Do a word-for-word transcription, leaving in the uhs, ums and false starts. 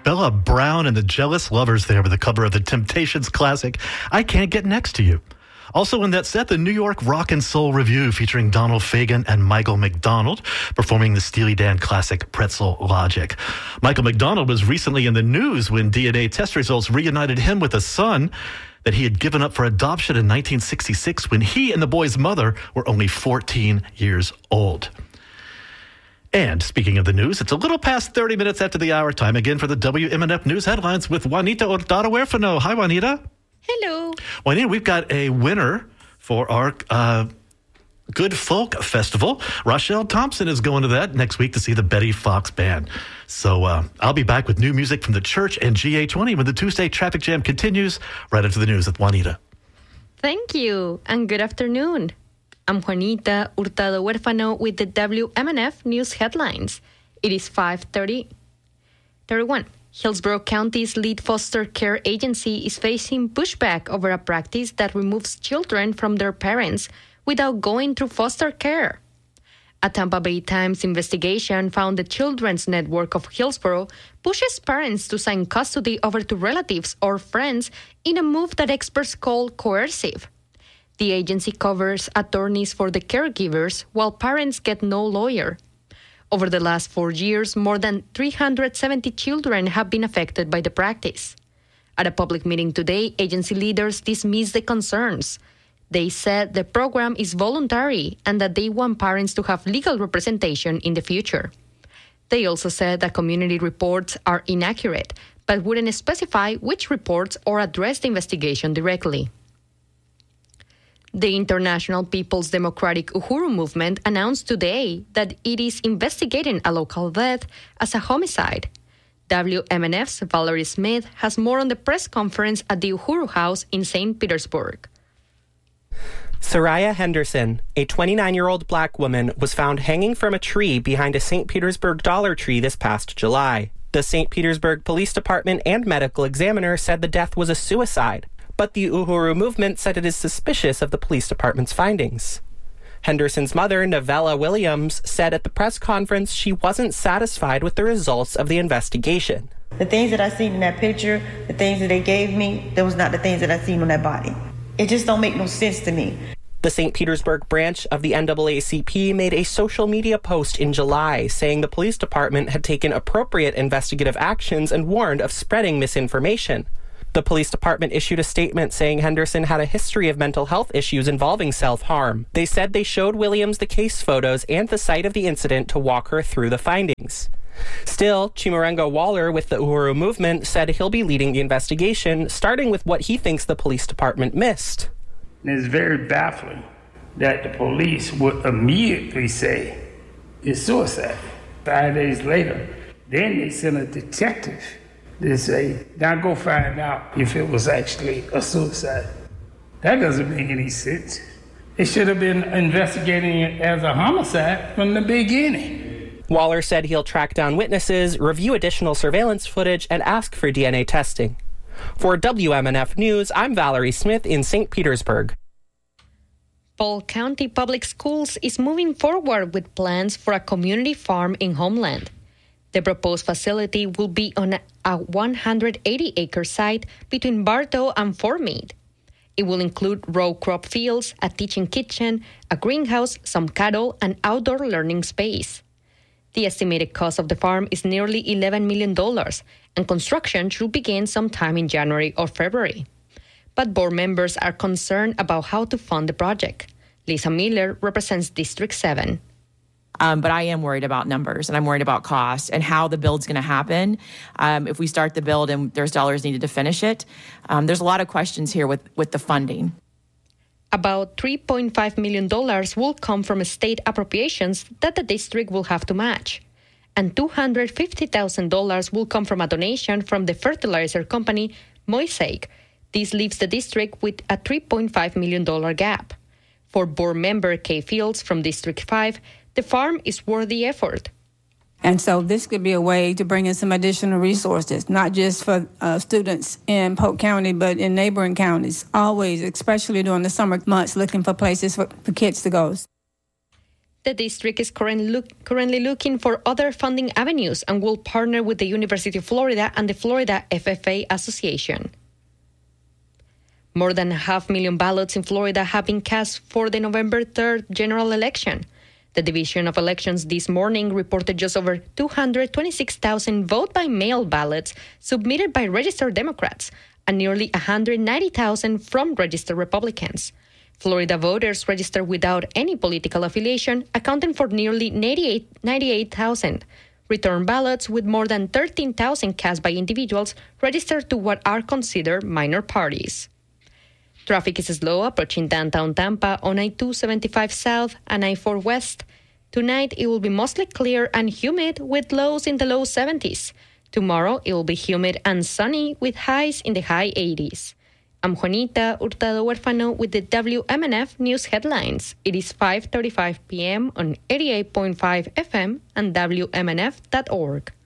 Bella Brown and the Jealous Lovers there with the cover of the Temptations classic, I Can't Get Next to You. Also in that set, the New York Rock and Soul Review featuring Donald Fagen and Michael McDonald performing the Steely Dan classic Pretzel Logic. Michael McDonald was recently in the news when D N A test results reunited him with a son that he had given up for adoption in nineteen sixty-six when he and the boy's mother were only fourteen years old. And speaking of the news, it's a little past thirty minutes after the hour time again for the W M N F News Headlines with Juanita Hurtado-Huerfano. Hi, Juanita. Hello. Juanita, we've got a winner for our uh, Good Folk Festival. Rochelle Thompson is going to that next week to see the Betty Fox Band. So uh, I'll be back with new music from the church and G A twenty when the Tuesday Traffic Jam continues right after the news with Juanita. Thank you, and good afternoon. I'm Juanita Hurtado-Huerfano with the W M N F News Headlines. It is five thirty, thirty-one. Hillsborough County's lead foster care agency is facing pushback over a practice that removes children from their parents without going through foster care. A Tampa Bay Times investigation found the Children's Network of Hillsborough pushes parents to sign custody over to relatives or friends in a move that experts call coercive. The agency covers attorneys for the caregivers while parents get no lawyer. Over the last four years, more than three hundred seventy children have been affected by the practice. At a public meeting today, agency leaders dismissed the concerns. They said the program is voluntary and that they want parents to have legal representation in the future. They also said that community reports are inaccurate, but wouldn't specify which reports or address the investigation directly. The International People's Democratic Uhuru Movement announced today that it is investigating a local death as a homicide. W M N F's Valerie Smith has more on the press conference at the Uhuru House in Saint Petersburg. Soraya Henderson, a twenty-nine-year-old black woman, was found hanging from a tree behind a Saint Petersburg Dollar Tree this past July. The Saint Petersburg Police Department and medical examiner said the death was a suicide, but the Uhuru Movement said it is suspicious of the police department's findings. Henderson's mother, Novella Williams, said at the press conference she wasn't satisfied with the results of the investigation. The things that I seen in that picture, the things that they gave me, that was not the things that I seen on that body. It just don't make no sense to me. The Saint Petersburg branch of the N double A C P made a social media post in July saying the police department had taken appropriate investigative actions and warned of spreading misinformation. The police department issued a statement saying Henderson had a history of mental health issues involving self-harm. They said they showed Williams the case photos and the site of the incident to walk her through the findings. Still, Chimurenga Waller with the Uhuru Movement said he'll be leading the investigation, starting with what he thinks the police department missed. It's very baffling that the police would immediately say it's suicide. Five days later, then they send a detective to say, now go find out if it was actually a suicide. That doesn't make any sense. They should have been investigating it as a homicide from the beginning. Waller said he'll track down witnesses, review additional surveillance footage, and ask for D N A testing. For W M N F News, I'm Valerie Smith in Saint Petersburg. Polk County Public Schools is moving forward with plans for a community farm in Homeland. The proposed facility will be on a one hundred eighty acre site between Bartow and Fort Meade. It will include row crop fields, a teaching kitchen, a greenhouse, some cattle, and outdoor learning space. The estimated cost of the farm is nearly eleven million dollars, and construction should begin sometime in January or February. But board members are concerned about how to fund the project. Lisa Miller represents District seven. Um, but I am worried about numbers, and I'm worried about costs and how the build's going to happen. Um, if we start the build and there's dollars needed to finish it, um, there's a lot of questions here with, with the funding. About three point five million dollars will come from state appropriations that the district will have to match. And two hundred fifty thousand dollars will come from a donation from the fertilizer company Mosaic. This leaves the district with a three point five million dollars gap. For board member Kay Fields from District five, the farm is worth the effort. And so this could be a way to bring in some additional resources, not just for uh, students in Polk County, but in neighboring counties, always, especially during the summer months, looking for places for, for kids to go. The district is current look, currently looking for other funding avenues and will partner with the University of Florida and the Florida F F A Association. More than a half million ballots in Florida have been cast for the November third general election. The Division of Elections this morning reported just over two hundred twenty-six thousand vote-by-mail ballots submitted by registered Democrats and nearly one hundred ninety thousand from registered Republicans. Florida voters registered without any political affiliation, accounting for nearly ninety-eight thousand. Return ballots with more than thirteen thousand cast by individuals registered to what are considered minor parties. Traffic is slow approaching downtown Tampa on I two seventy-five South and I four West. Tonight, it will be mostly clear and humid with lows in the low seventies. Tomorrow, it will be humid and sunny with highs in the high eighties. I'm Juanita Hurtado Huerfano with the W M N F News Headlines. It is five thirty-five p.m. on eighty-eight point five F M and W M N F dot org.